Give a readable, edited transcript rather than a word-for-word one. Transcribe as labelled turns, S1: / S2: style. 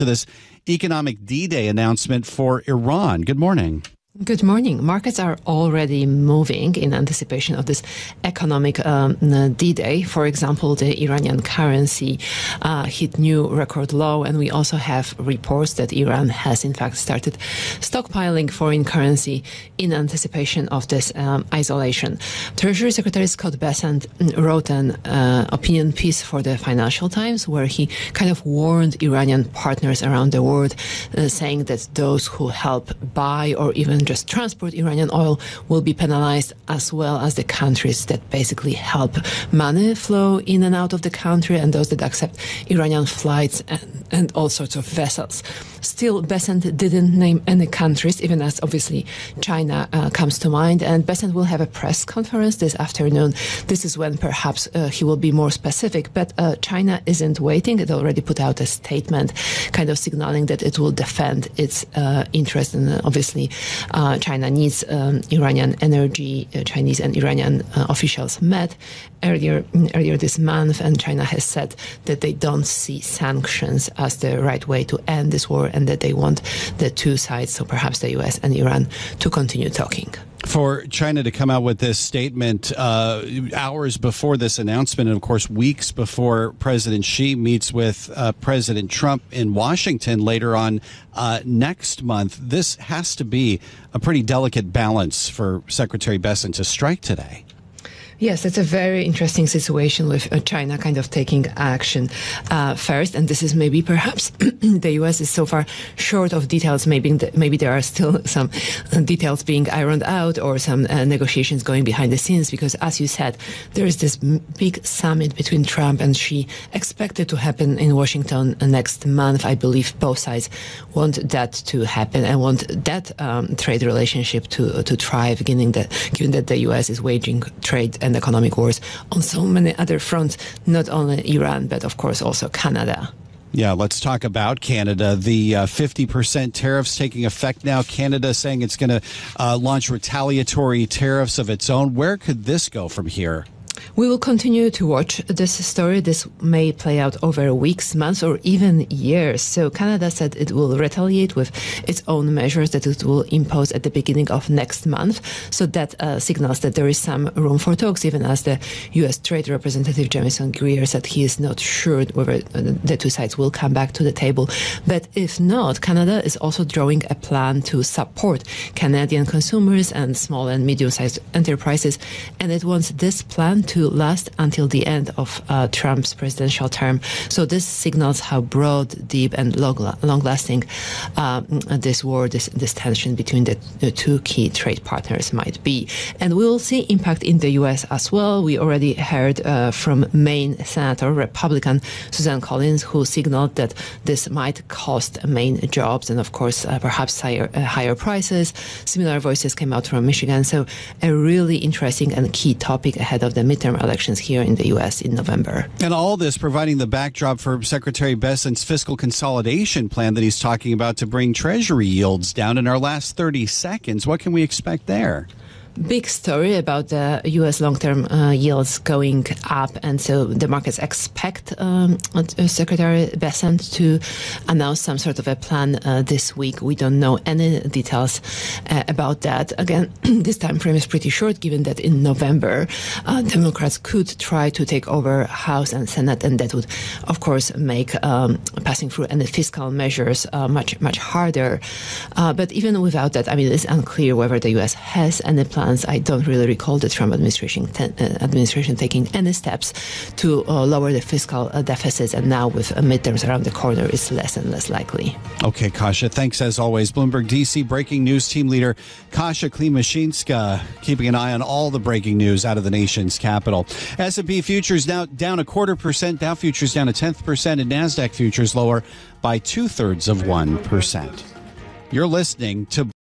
S1: to this economic D-Day announcement for Iran. Good morning.
S2: Good morning. Markets are already moving in anticipation of this economic D-Day. For example, the Iranian currency hit new record low, and we also have reports that Iran has in fact started stockpiling foreign currency in anticipation of this isolation. Treasury Secretary Scott Bessent wrote an opinion piece for the Financial Times where he kind of warned Iranian partners around the world, saying that those who help buy or even just transport Iranian oil will be penalized, as well as the countries that basically help money flow in and out of the country and those that accept Iranian flights and all sorts of vessels. Still, Bessent didn't name any countries, even as obviously China comes to mind. And Bessent will have a press conference this afternoon. This is when perhaps he will be more specific. But China isn't waiting. It already put out a statement kind of signaling that it will defend its interest. And obviously, China needs Iranian energy. Chinese and Iranian officials met earlier this month, and China has said that they don't see sanctions as the right way to end this war, and that they want the two sides, so perhaps the U.S. and Iran, to continue talking.
S1: For China to come out with this statement hours before this announcement, and of course weeks before President Xi meets with President Trump in Washington later on next month, this has to be a pretty delicate balance for Secretary Bessent to strike today.
S2: Yes, it's a very interesting situation with China kind of taking action first. And this is maybe perhaps the U.S. is so far short of details. Maybe there are still some details being ironed out or some negotiations going behind the scenes, because as you said, there is this big summit between Trump and Xi expected to happen in Washington next month. I believe both sides want that to happen and want that trade relationship to thrive, given that the U.S. is waging trade and economic wars on so many other fronts, not only Iran, but of course also Canada.
S1: Yeah, let's talk about Canada. The 50% tariffs taking effect now. Canada saying it's going to launch retaliatory tariffs of its own. Where could this go from here?
S2: We will continue to watch this story. This may play out over weeks, months, or even years. So Canada said it will retaliate with its own measures that it will impose at the beginning of next month. So that signals that there is some room for talks, even as the U.S. Trade Representative Jamieson Greer said he is not sure whether the two sides will come back to the table. But if not, Canada is also drawing a plan to support Canadian consumers and small and medium-sized enterprises. And it wants this plan to last until the end of Trump's presidential term. So this signals how broad, deep, and long-lasting this war, this tension between the two key trade partners might be. And we will see impact in the U.S. as well. We already heard from Maine Senator, Republican Susan Collins, who signaled that this might cost Maine jobs and, of course, perhaps higher prices. Similar voices came out from Michigan. So a really interesting and key topic ahead of the midterm elections here in the U.S. in November.
S1: And all this providing the backdrop for Secretary Bessent's fiscal consolidation plan that he's talking about to bring Treasury yields down. In our last 30 seconds, what can we expect there?
S2: Big story about the U.S. long-term yields going up, and so the markets expect Secretary Bessent to announce some sort of a plan this week. We don't know any details about that. Again, this time frame is pretty short, given that in November, Democrats could try to take over House and Senate, and that would, of course, make passing through any fiscal measures much harder. But even without that, I mean, it's unclear whether the U.S. has any plans. I don't really recall the Trump administration taking any steps to lower the fiscal deficits, and now with midterms around the corner, it's less and less likely.
S1: Okay, Kasia, thanks as always. Bloomberg DC breaking news team leader Kasia Klimashinska keeping an eye on all the breaking news out of the nation's capital. S&P futures now down 0.25%, Dow futures down 0.1%, and NASDAQ futures lower by 0.2%. You're listening to